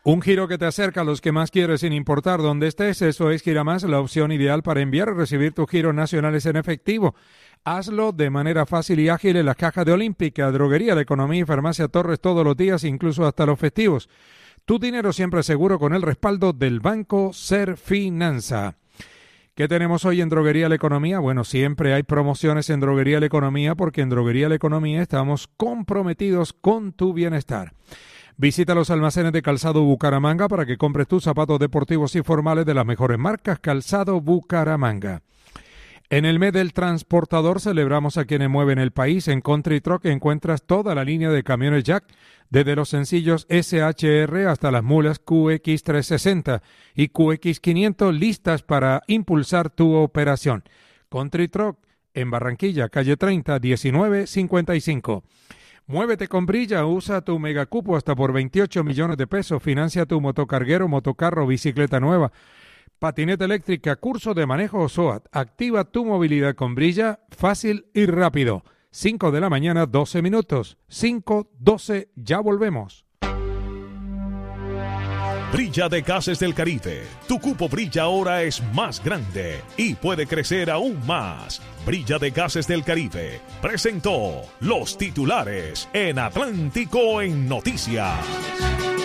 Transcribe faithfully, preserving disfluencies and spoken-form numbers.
Un giro que te acerca a los que más quieres sin importar dónde estés. Eso es Giramás, la opción ideal para enviar y recibir tus giros nacionales en efectivo. Hazlo de manera fácil y ágil en las cajas de Olímpica, Droguería La Economía y Farmacia Torres todos los días, incluso hasta los festivos. Tu dinero siempre seguro con el respaldo del Banco Serfinanza. ¿Qué tenemos hoy en Droguería La Economía? Bueno, siempre hay promociones en Droguería La Economía porque en Droguería La Economía estamos comprometidos con tu bienestar. Visita los almacenes de Calzado Bucaramanga para que compres tus zapatos deportivos y formales de las mejores marcas. Calzado Bucaramanga. En el mes del transportador celebramos a quienes mueven el país. En Country Truck encuentras toda la línea de camiones Jack, desde los sencillos S H R hasta las mulas Q X trescientos sesenta y Q X quinientos listas para impulsar tu operación. Country Truck en Barranquilla, calle treinta, diecinueve cincuenta y cinco. Muévete con Brilla, usa tu megacupo hasta por veintiocho millones de pesos, financia tu motocarguero, motocarro, bicicleta nueva, patineta eléctrica, curso de manejo SOAT. Activa tu movilidad con Brilla, fácil y rápido. cinco de la mañana, doce minutos. cinco, doce, ya volvemos. Brilla de Gases del Caribe. Tu cupo Brilla ahora es más grande y puede crecer aún más. Brilla de Gases del Caribe presentó los titulares en Atlántico en Noticias.